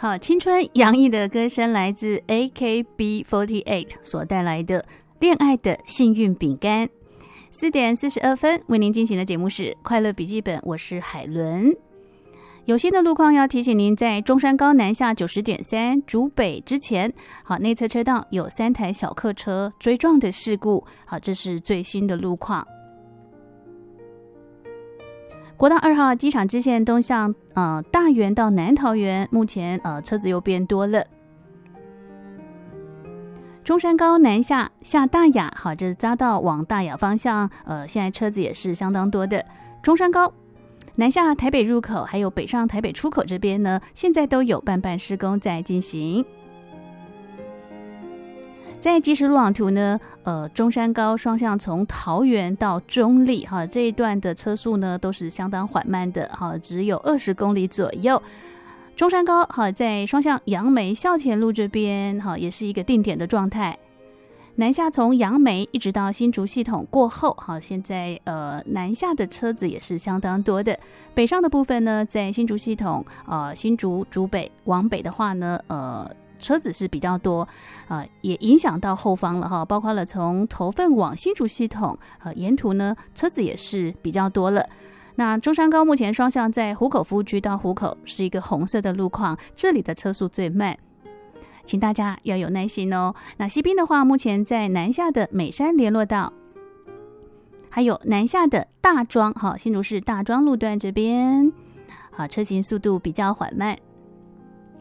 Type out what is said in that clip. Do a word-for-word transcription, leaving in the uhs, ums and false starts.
好，青春洋溢的歌声来自 A K B 四十八 所带来的恋爱的幸运饼干。四点四十二分为您进行的节目是快乐笔记本，我是海伦。有新的路况要提醒您，在中山高南下 九十点三 竹北之前，好，内侧车道有三台小客车追撞的事故，好，这是最新的路况。国道二号机场支线东向呃大园到南桃园，目前呃车子又变多了。中山高南下下大雅，好，这是匝道往大雅方向，呃，现在车子也是相当多的。中山高南下台北入口，还有北上台北出口这边呢，现在都有半半施工在进行。在即时路网图呢，呃，中山高双向从桃园到中坜，哈，这一段的车速呢都是相当缓慢的，哈，只有二十公里左右。中山高好，在双向杨梅校前路这边好，也是一个定点的状态。南下从杨梅一直到新竹系统过后，好，现在呃南下的车子也是相当多的。北上的部分呢，在新竹系统呃新竹竹北往北的话呢，呃车子是比较多，呃也影响到后方了哈，包括了从头份往新竹系统，呃沿途呢车子也是比较多了。那中山高目前双向在湖口服务区到湖口是一个红色的路况，这里的车速最慢，请大家要有耐心哦。那西滨的话，目前在南下的美山联络道，还有南下的大庄，好，新竹市大庄路段这边，好，车行速度比较缓慢。